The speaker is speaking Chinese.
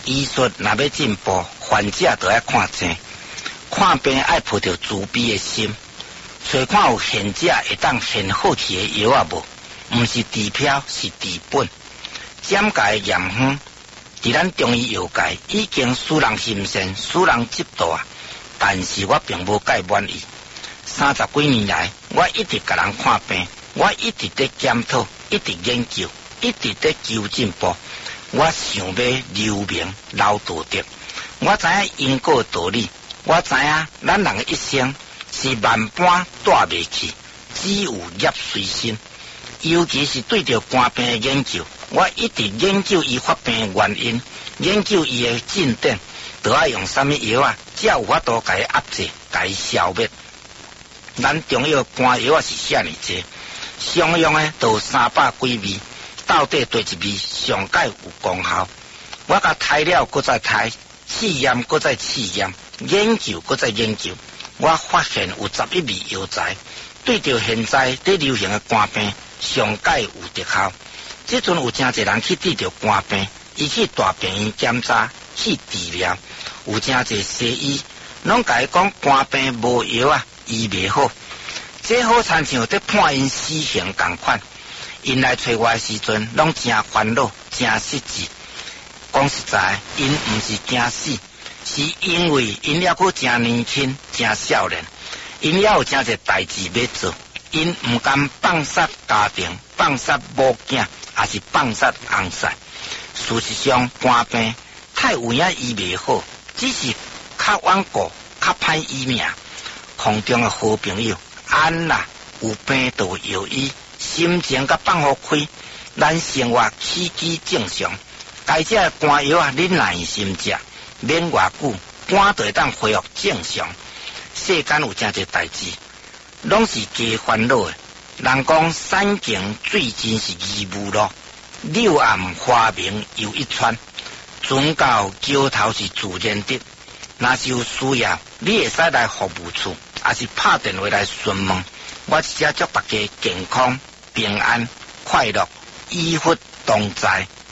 医术若要进步，患者就要看诊，看病爱抱着慈悲的心，找看有现者会当现好去的药啊无，毋是治标是治本。检界验方，伫咱中医药界已经使人心善，使人嫉妒啊！但是我并无介满意。30几年来，我一直甲人看病，我一直在检讨，一直研究，一直在求进步。我想要留名留道德，我知影因果道理，我知影咱人的一生是万般带袂去，只有业随身。尤其是对着肝病的研究，我一直研究伊发病的原因，研究伊的进展，都要用什么药啊，才有法度甲伊压制，甲伊消灭。咱中药肝药是啥尼济，常用的都有300几味，到底对一味上界有功效？我甲胎了，搁再胎，试验搁再试验，研究搁再研究，我发现有11味药材，对着现在在流行的肝病上界有特效。即阵有真侪人去治着肝病，伊去大病院检查，去治疗，有真侪西医拢甲伊讲肝病无药啊，医袂好。这好亲像在判因死刑共款。因来找我的时阵，拢真烦恼，真失志。讲实在，因毋是惊死，是因为因还阁真年轻，真少年，因还有真侪代志要做，因毋甘放杀家庭，放杀某囝，也是放杀翁婿。事实上，肝病太有影医袂好，只是较顽固，较歹医命。空中的好朋友，安啦，有病就有药医。心情甲放好开，咱生活起居正常。该食的肝药啊，恁耐心食，免偌久，肝就会当恢复正常。世间有真侪代志，拢是加烦恼的。人讲山穷水尽是义务咯，柳暗花明又一村。船到桥头是自然的。若是有需要，你会使来服务处，也是拍电话来询问。我是只祝大家健康、平安、快乐、医福同在。